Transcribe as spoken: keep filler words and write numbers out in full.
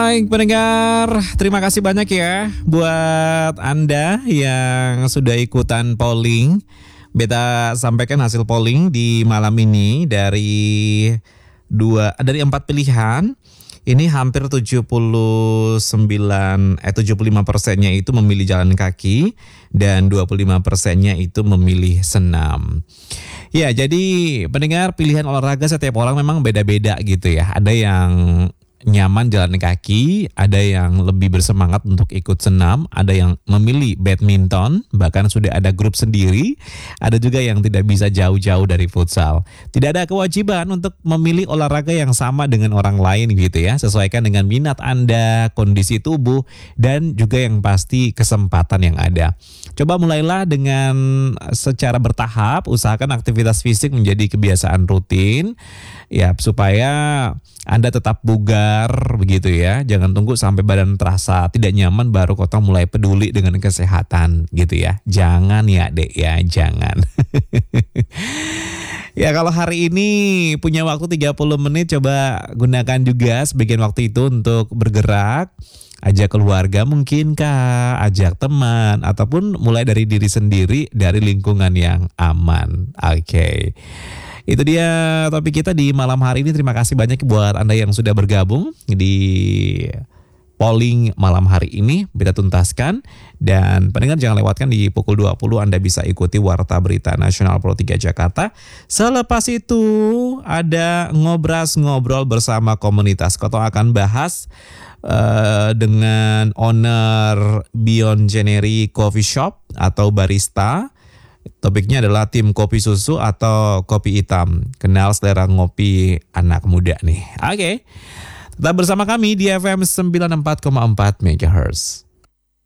Baik pendengar, terima kasih banyak ya buat Anda yang sudah ikutan polling. Beta sampaikan hasil polling di malam ini dari dua dari empat pilihan. Ini hampir tujuh puluh sembilan eh tujuh puluh lima persennya itu memilih jalan kaki dan dua puluh lima persennya itu memilih senam. Ya, jadi pendengar, pilihan olahraga setiap orang memang beda-beda gitu ya. Ada yang nyaman jalan kaki, ada yang lebih bersemangat untuk ikut senam, ada yang memilih badminton, bahkan sudah ada grup sendiri, ada juga yang tidak bisa jauh-jauh dari futsal. Tidak ada kewajiban untuk memilih olahraga yang sama dengan orang lain gitu ya, sesuaikan dengan minat Anda, kondisi tubuh, dan juga yang pasti kesempatan yang ada. Coba mulailah dengan secara bertahap, usahakan aktivitas fisik menjadi kebiasaan rutin, ya supaya Anda tetap bugar begitu ya. Jangan tunggu sampai badan terasa tidak nyaman baru kota mulai peduli dengan kesehatan gitu ya. Jangan ya dek ya, jangan. Ya kalau hari ini punya waktu tiga puluh menit, coba gunakan juga sebagian waktu itu untuk bergerak. Ajak keluarga mungkin kah, ajak teman, ataupun mulai dari diri sendiri, dari lingkungan yang aman. Oke. Okay. Itu dia topik kita di malam hari ini. Terima kasih banyak buat Anda yang sudah bergabung di polling malam hari ini. Kita tuntaskan. Dan pendengar jangan lewatkan di pukul dua puluh Anda bisa ikuti Warta Berita Nasional Pro tiga Jakarta. Selepas itu ada Ngobras Ngobrol bersama komunitas. Koto akan bahas uh, dengan owner Beyond January Coffee Shop atau barista. Topiknya adalah tim kopi susu atau kopi hitam. Kenal selera ngopi anak muda nih. Oke. Okay. Tetap bersama kami di F M sembilan puluh empat koma empat megahertz.